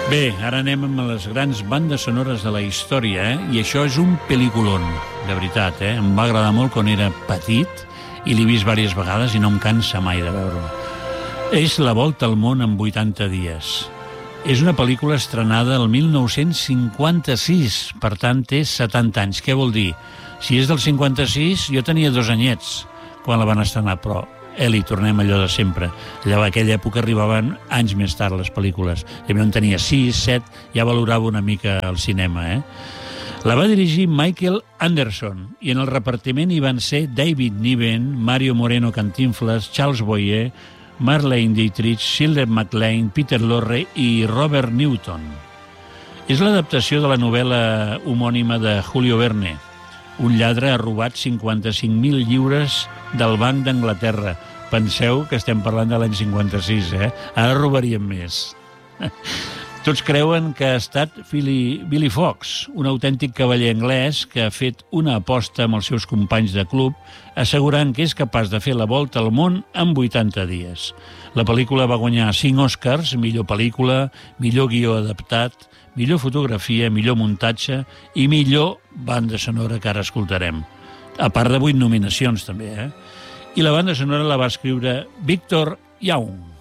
Bé, ara anem amb les grans bandes sonores de la història, i això és un pel·lículon, de veritat, Em va agradar molt quan era petit i l'he vist diverses vegades i no em cansa mai de veure-ho. És La volta al món en 80 dies. És una pel·lícula estrenada el 1956, per tant té 70 anys. Què vol dir? Si és del 56, jo tenia 2 anyets quan la van estrenar, però Eli, tornem allò de sempre. Allà a aquella època arribaven anys més tard les pel·lícules. Llavors en tenia 6, 7, ja valorava una mica el cinema, La va dirigir Michael Anderson i en el repartiment hi van ser David Niven, Mario Moreno Cantinflas, Charles Boyer, Marlene Dietrich, Shirley MacLaine, Peter Lorre i Robert Newton. És l'adaptació de la novel·la homònima de Julio Verne. Un lladre ha robat 55.000 lliures del Banc d'Anglaterra. Penseu que estem parlant de l'any 56, Ara robaríem més. Tots creuen que ha estat Billy Fox, un autèntic cavaller anglès que ha fet una aposta amb els seus companys de club, assegurant que és capaç de fer la volta al món en 80 dies. La pel·lícula va guanyar 5 Oscars, millor pel·lícula, millor guió adaptat, millor fotografia, millor muntatge i millor banda sonora, que ara escoltarem. A part de 8 nominacions, també, I la banda sonora la va escriure Victor Young.